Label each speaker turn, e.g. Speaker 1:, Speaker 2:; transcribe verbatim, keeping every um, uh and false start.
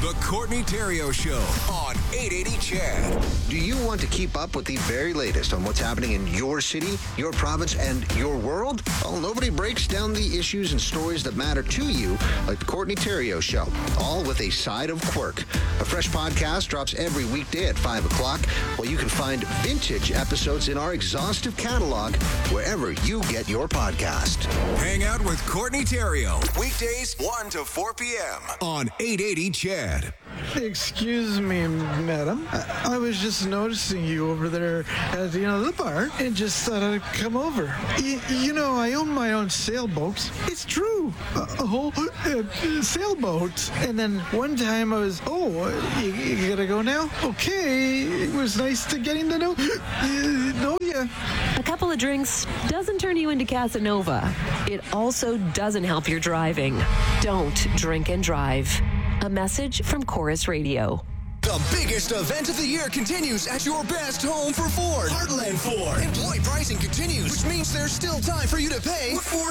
Speaker 1: The Courtney Theriault Show on eight eighty C H E D.
Speaker 2: Do you want to keep up with the very latest on what's happening in your city, your province, and your world? Well, nobody breaks down the issues and stories that matter to you like The Courtney Theriault Show, all with a side of quirk. A fresh podcast drops every weekday at five o'clock, while you can find vintage episodes in our exhaustive catalog wherever you get your podcast.
Speaker 1: Hang out with Courtney Theriault. Weekdays, one to four p.m. on eight eighty C H E D.
Speaker 3: Excuse me, madam. I, I was just noticing you over there at the end of the bar and just thought I'd come over. Y- you know, I own my own sailboats. It's true. A, a whole uh, sailboat. And then one time I was, oh, you, you gotta go now? Okay. It was nice to getting to know, uh, know ya.
Speaker 4: A couple of drinks doesn't turn you into Casanova. It also doesn't help your driving. Don't drink and drive. A message from Chorus Radio.
Speaker 1: The biggest event of the year continues at your best home for Ford. Heartland Ford. Employee pricing continues, which means there's still time for you to pay what Ford